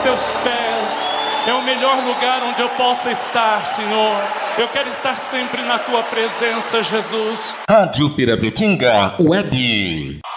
teus pés. É o melhor lugar onde eu possa estar, Senhor. Eu quero estar sempre na tua presença, Jesus. Rádio Pirapetinga Web.